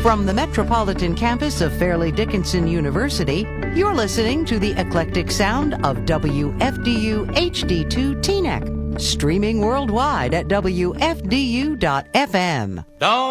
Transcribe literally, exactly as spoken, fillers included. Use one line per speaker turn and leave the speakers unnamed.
From the metropolitan campus of Fairleigh Dickinson University, you're listening to the eclectic sound of W F D U H D two Teaneck, streaming worldwide at W F D U dot F M.
Don't